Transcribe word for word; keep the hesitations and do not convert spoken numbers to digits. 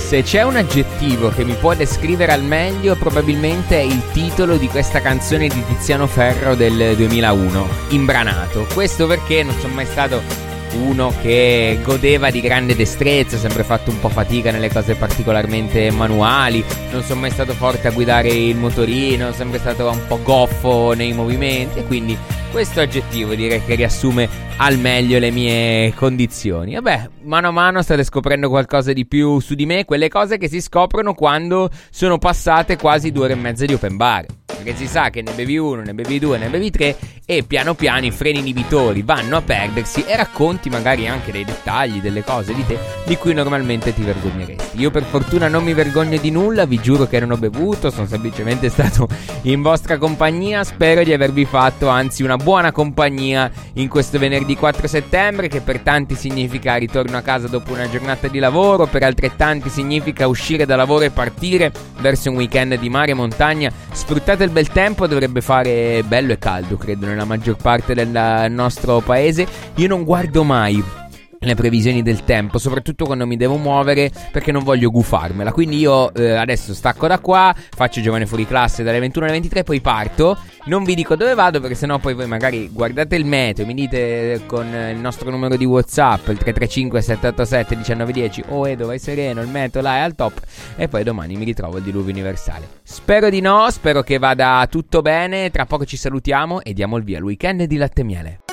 Se c'è un aggettivo che mi può descrivere al meglio, probabilmente è il titolo di questa canzone di Tiziano Ferro del duemilauno, Imbranato. Questo perché non sono mai stato uno che godeva di grande destrezza, ho sempre fatto un po' fatica nelle cose particolarmente manuali, non sono mai stato forte a guidare il motorino, sono sempre stato un po' goffo nei movimenti, e quindi questo aggettivo direi che riassume al meglio le mie condizioni. Vabbè, mano a mano state scoprendo qualcosa di più su di me, quelle cose che si scoprono quando sono passate quasi due ore e mezza di open bar. Perché si sa che ne bevi uno, ne bevi due, ne bevi tre e piano piano i freni inibitori vanno a perdersi e racconti magari anche dei dettagli, delle cose di te di cui normalmente ti vergogneresti. Io per fortuna non mi vergogno di nulla, vi giuro che non ho bevuto, sono semplicemente stato in vostra compagnia. Spero di avervi fatto anzi una buona compagnia in questo venerdì quattro settembre, che per tanti significa ritorno a casa dopo una giornata di lavoro, per altrettanti significa uscire da lavoro e partire verso un weekend di mare e montagna. Sfruttate il bel tempo, dovrebbe fare bello e caldo credo nella maggior parte del nostro paese. Io non guardo mai le previsioni del tempo, soprattutto quando mi devo muovere, perché non voglio gufarmela. Quindi io eh, adesso stacco da qua, faccio giovane fuori classe dalle ventuno alle ventitré, poi parto. Non vi dico dove vado, perché sennò poi voi magari guardate il meteo e mi dite con il nostro numero di WhatsApp, il tre tre cinque sette otto sette uno nove uno zero, oh Edo vai sereno, il meteo là è al top, e poi domani mi ritrovo il diluvio universale. Spero di no, spero che vada tutto bene. Tra poco ci salutiamo e diamo il via al weekend di Latte e Miele.